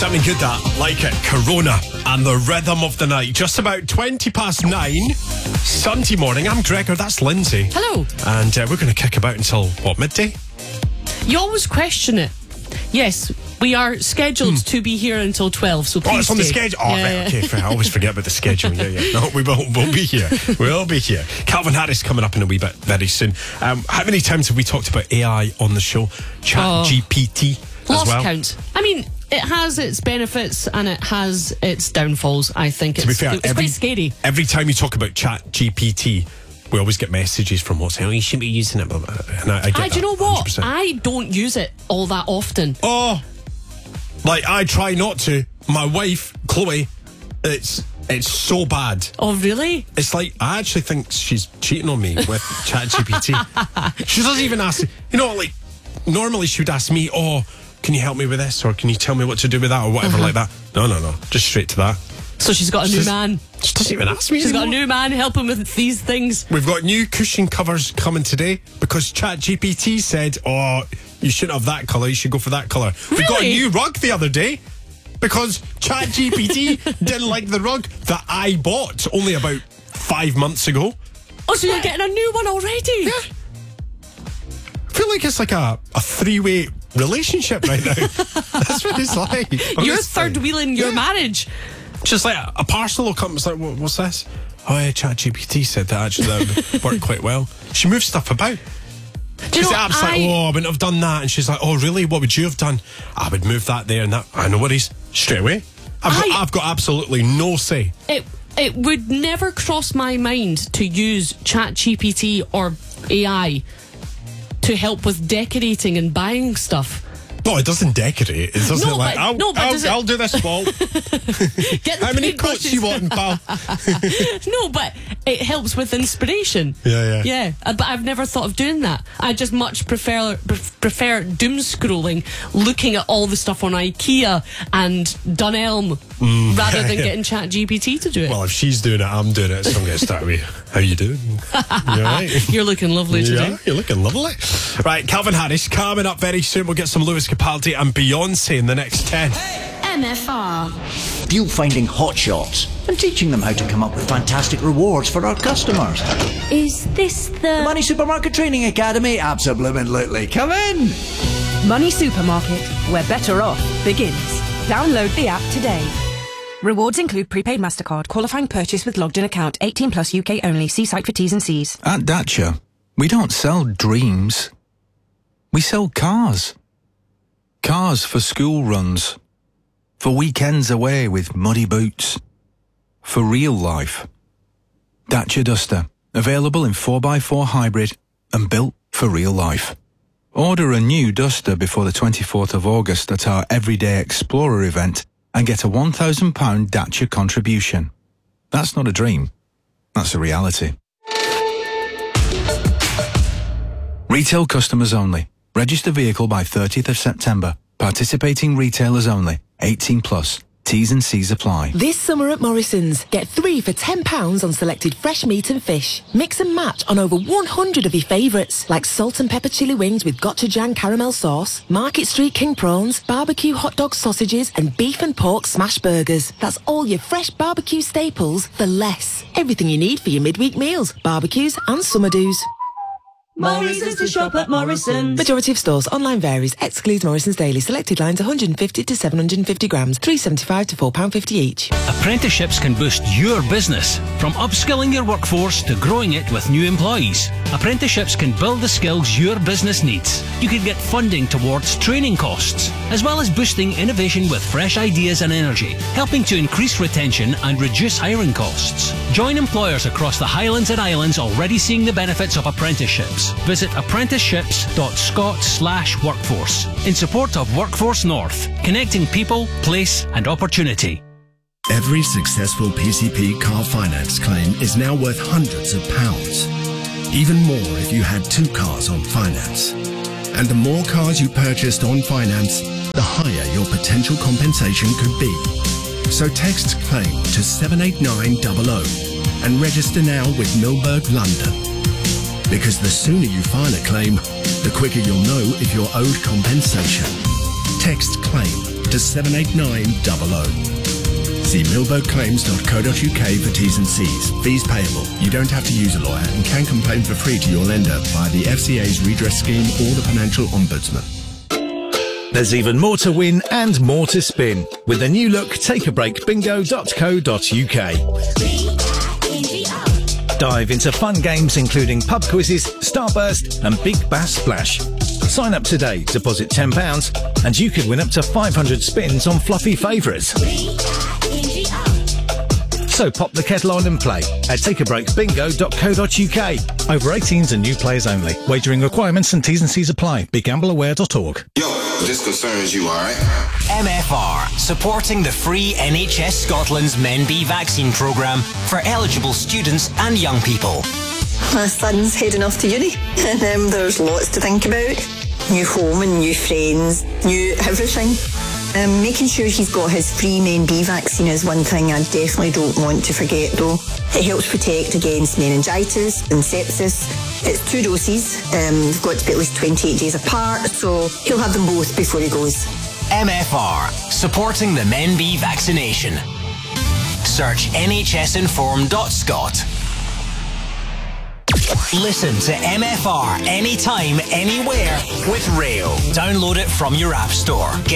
Something good that, like it. Corona and the rhythm of the night. Just about 9:20. Sunday morning. I'm Gregor, that's Lindsay. Hello. And we're going to kick about until, midday? You always question it. Yes, we are scheduled to be here until 12, so please it's on the stay. schedule. Oh, Yeah, right, okay. I always forget about the schedule. Yeah. No, we'll be here. We'll be here. Calvin Harris coming up in a wee bit very soon. How many times have we talked about AI on the show? ChatGPT as Lost well. count. I mean, it has its benefits and it has its downfalls, I think. To be fair, it's quite scary. Every time you talk about ChatGPT, we always get messages from what's saying, you shouldn't be using it. And I get that, Do you know what? 100%. I don't use it all that often. Oh, like I try not to. My wife, Chloe, it's so bad. Oh, really? It's like, I actually think she's cheating on me with ChatGPT. She doesn't even ask, like, normally she would ask me, can you help me with this? Or can you tell me what to do with that? Or whatever like that. No. Just straight to that. So she's got a new man. She doesn't even ask me She's anymore. got a new man helping with these things. We've got new cushion covers coming today because ChatGPT said, you shouldn't have that colour, you should go for that colour. We got a new rug the other day because ChatGPT didn't like the rug that I bought only about 5 months ago. Oh, so you're getting a new one already? Yeah. I feel like it's like a three-way relationship right now. That's what it's like. You're third wheeling your marriage. Just like a parcel will come. It's like, what's this? Oh, yeah, ChatGPT said that actually that would work quite well. She moves stuff about. Do you know, I wouldn't have done that. And she's like, oh, really? What would you have done? I would move that there and that. I know what he's straight away. I've got absolutely no say. It would never cross my mind to use ChatGPT or AI to help with decorating and buying stuff. No, it doesn't decorate. It doesn't I'll do this, Paul. How many coats you want, pal? No, but it helps with inspiration. Yeah. But I've never thought of doing that. I just much prefer doom scrolling, looking at all the stuff on IKEA and Dunelm, rather than getting ChatGPT to do it. Well, if she's doing it, I'm doing it. So I'm going to start with, how you doing? You all right? You're looking lovely today. Yeah, you're looking lovely. Right, Calvin Harris coming up very soon. We'll get some Lewis Capaldi and Beyonce in the next 10. MFR. Deal finding hotshots and teaching them how to come up with fantastic rewards for our customers. Is this the Money Supermarket Training Academy? Absolutely. Come in. Money Supermarket, where better off begins. Download the app today. Rewards include prepaid MasterCard, qualifying purchase with logged in account, 18 plus UK only. See site for T's and C's. At Dacia, we don't sell dreams. We sell cars. Cars for school runs. For weekends away with muddy boots. For real life. Dacia Duster. Available in 4x4 hybrid and built for real life. Order a new Duster before the 24th of August at our Everyday Explorer event and get a £1,000 Dacia contribution. That's not a dream. That's a reality. Retail customers only. Register vehicle by 30th of September. Participating retailers only. 18 plus. T's and C's apply. This summer at Morrison's, get 3 for £10 on selected fresh meat and fish. Mix and match on over 100 of your favourites, like salt and pepper chili wings with gochujang caramel sauce, Market Street king prawns, barbecue hot dog sausages, and beef and pork smash burgers. That's all your fresh barbecue staples for less. Everything you need for your midweek meals, barbecues and summer do's. Morrison's to shop at Morrison's. Majority of stores. Online varies. Excludes Morrison's Daily. Selected lines 150 to 750 grams. £3.75 to £4.50 each. Apprenticeships can boost your business. From upskilling your workforce to growing it with new employees. Apprenticeships can build the skills your business needs. You can get funding towards training costs, as well as boosting innovation with fresh ideas and energy, helping to increase retention and reduce hiring costs. Join employers across the Highlands and Islands already seeing the benefits of apprenticeships. Visit apprenticeships.scot/workforce in support of Workforce North, connecting people, place and opportunity. Every successful PCP car finance claim is now worth hundreds of pounds. Even more if you had 2 cars on finance. And the more cars you purchased on finance, the higher your potential compensation could be. So text CLAIM to 78900 and register now with Milberg London. Because the sooner you file a claim, the quicker you'll know if you're owed compensation. Text CLAIM to 78900. See millboatclaims.co.uk for T's and C's. Fees payable. You don't have to use a lawyer and can complain for free to your lender via the FCA's redress scheme or the Financial Ombudsman. There's even more to win and more to spin with the new look takeabreakbingo.co.uk. Dive into fun games including pub quizzes, Starburst and Big Bass Splash. Sign up today, deposit £10 and you could win up to 500 spins on fluffy favourites. So pop the kettle on and play at takeabreakbingo.co.uk. Over 18s and new players only. Wagering requirements and T's and C's apply. BeGambleAware.org. Yo, this concerns you, alright? MFR, supporting the free NHS Scotland's Men B vaccine programme for eligible students and young people. My son's heading off to uni and there's lots to think about. New home and new friends, new everything. Making sure he's got his free Men B vaccine is one thing I definitely don't want to forget though. It helps protect against meningitis and sepsis. It's 2 doses, they've got to be at least 28 days apart, so he'll have them both before he goes. MFR, supporting the Men B vaccination. Search nhsinform.scot. Listen to MFR anytime, anywhere with Rayo. Download it from your app store.